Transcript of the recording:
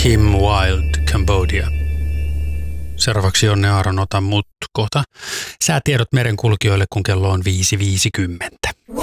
Kim Wilde, Cambodia. Seuraavaksi Jonne Aaron, ota mut kohta säätiedot merenkulkijoille, kun kello on 5.50.